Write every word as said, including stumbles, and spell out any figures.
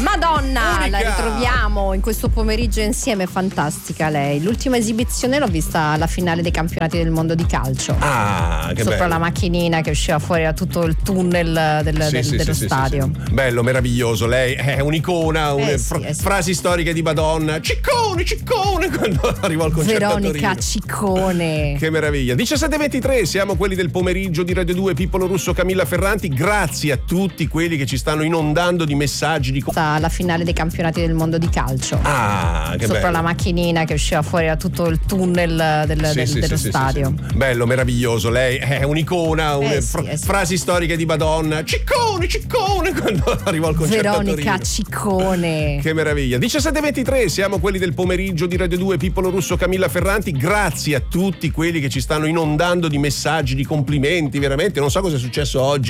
Madonna, Unica. la ritroviamo in questo pomeriggio insieme, fantastica lei. L'ultima esibizione l'ho vista alla finale dei campionati del mondo di calcio. Ah, che Sopra bello. la macchinina che usciva fuori da tutto il tunnel del, Sì, del, sì, dello sì, sì, stadio. sì, sì. Bello, meraviglioso. Lei è un'icona, Eh une sì, fra- eh sì. frasi storiche di Madonna. Ciccone, ciccone, quando arrivò al concerto a Veronica Torino. Ciccone. Che meraviglia. diciassette e ventitré, siamo quelli del pomeriggio di Radio due, Pippolo Russo, Camilla Ferranti. Grazie a tutti quelli che ci stanno inondando di messaggi di Alla finale dei campionati del mondo di calcio. Ah, che Sopra bello. la macchinina che usciva fuori da tutto il tunnel del, Sì, del- sì, dello sì, sì, stadio. sì, sì. Bello, meraviglioso. Lei è un'icona, une Eh sì, fra- eh sì. frasi storiche di Madonna. Ciccone, ciccone, quando arrivò al concerto a Veronica Torino. Ciccone. Che meraviglia. diciassette e ventitré, siamo quelli del pomeriggio di Radio due, Pippolo Russo, Camilla Ferranti. Grazie a tutti quelli che ci stanno inondando di messaggi, di complimenti, veramente. Non so cosa è successo oggi.